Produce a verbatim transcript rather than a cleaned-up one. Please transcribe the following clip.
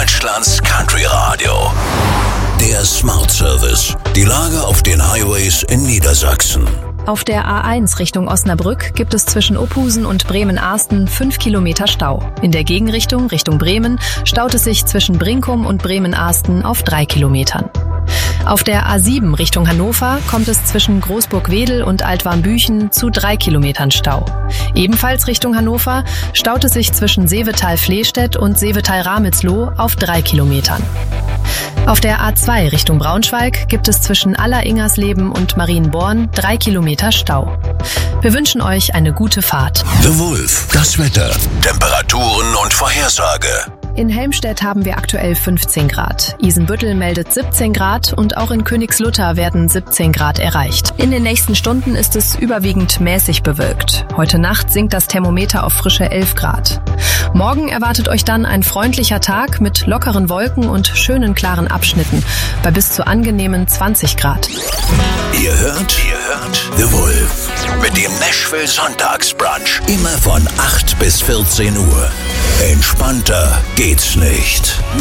Deutschlands Country Radio. Der Smart Service. Die Lage auf den Highways in Niedersachsen. Auf der A eins Richtung Osnabrück gibt es zwischen Ophusen und Bremen-Arsten fünf Kilometer Stau. In der Gegenrichtung Richtung Bremen staut es sich zwischen Brinkum und Bremen-Arsten auf drei Kilometern. Auf der A sieben Richtung Hannover kommt es zwischen Großburg-Wedel und Altwarmbüchen zu drei Kilometern Stau. Ebenfalls Richtung Hannover staut es sich zwischen Seevetal-Flehstedt und Seevetal-Ramelsloh auf drei Kilometern. Auf der A zwei Richtung Braunschweig gibt es zwischen Aller-Ingersleben und Marienborn drei Kilometer Stau. Wir wünschen euch eine gute Fahrt. The Wolf, das Wetter, Temperaturen und Vorhersage. In Helmstedt haben wir aktuell fünfzehn Grad. Isenbüttel meldet siebzehn Grad und auch in Königslutter werden siebzehn Grad erreicht. In den nächsten Stunden ist es überwiegend mäßig bewölkt. Heute Nacht sinkt das Thermometer auf frische elf Grad. Morgen erwartet euch dann ein freundlicher Tag mit lockeren Wolken und schönen klaren Abschnitten bei bis zu angenehmen zwanzig Grad. Ihr hört, ihr hört The Wolf mit dem Nashville Sonntagsbrunch. Immer von acht bis vierzehn Uhr. Entspannter geht's nicht.